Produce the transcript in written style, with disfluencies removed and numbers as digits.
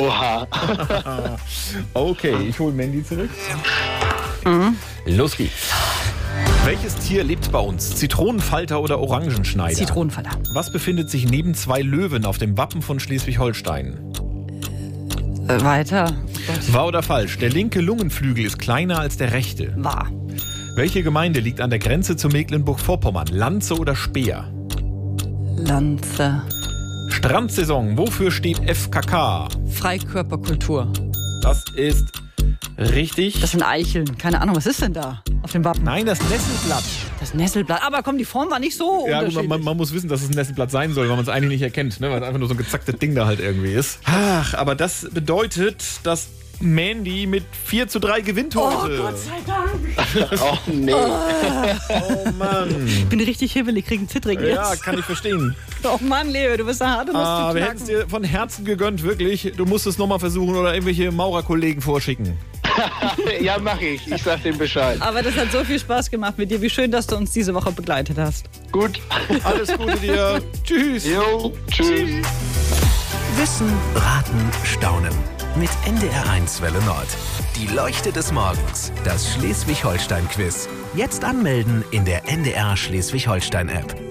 Oha. Okay, ich hole Mandy zurück. Los geht's. Welches Tier lebt bei uns? Zitronenfalter oder Orangenschneider? Zitronenfalter. Was befindet sich neben zwei Löwen auf dem Wappen von Schleswig-Holstein? Weiter. Wahr oder falsch? Der linke Lungenflügel ist kleiner als der rechte. Wahr. Welche Gemeinde liegt an der Grenze zu Mecklenburg-Vorpommern? Lanze oder Speer? Lanze. Strandsaison. Wofür steht FKK? Freikörperkultur. Das ist richtig. Das sind Eicheln. Keine Ahnung, was ist denn da auf dem Wappen? Nein, das Nesselblatt. Das Nesselblatt. Aber komm, die Form war nicht so Ja, gut, unterschiedlich. man muss wissen, dass es ein Nesselblatt sein soll, weil man es eigentlich nicht erkennt, ne? Weil es einfach nur so ein gezacktes Ding da halt irgendwie ist. Ach, aber das bedeutet, dass Mandy mit 4:3 gewinnt heute. Oh, Gott sei Dank. Oh, nee. Oh Mann. Ich bin richtig hibbelig, krieg einen Zittrig jetzt. Ja, kann ich verstehen. Oh Mann, Leo, du bist da hart und musst Wir hätten es dir von Herzen gegönnt, wirklich. Du musst es nochmal versuchen oder irgendwelche Maurerkollegen vorschicken. Ja, mach ich. Ich sag dem Bescheid. Aber das hat so viel Spaß gemacht mit dir. Wie schön, dass du uns diese Woche begleitet hast. Gut. Alles Gute dir. Tschüss. Jo, tschüss. Wissen, raten, staunen. Mit NDR1 Welle Nord. Die Leuchte des Morgens. Das Schleswig-Holstein-Quiz. Jetzt anmelden in der NDR Schleswig-Holstein-App.